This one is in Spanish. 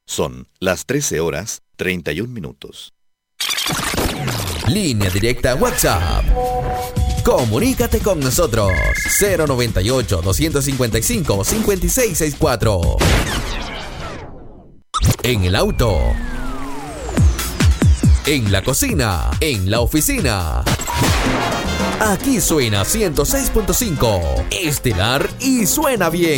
Son las 13:31. Línea directa WhatsApp. Comunícate con nosotros. 098-255-5664. En el auto, en la cocina, en la oficina. Aquí suena 106.5 Estelar y suena bien.